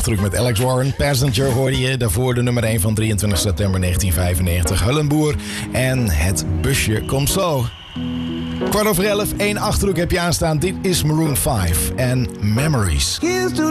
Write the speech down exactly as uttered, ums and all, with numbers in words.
Achterhoek met Alex Warren. Passenger hoorde je. Daarvoor de nummer één van drieëntwintig september negentien vijfennegentig. Hullenboer. En Het busje komt zo. Kwart over elf, één Achterhoek heb je aanstaan. Dit is Maroon vijf en Memories.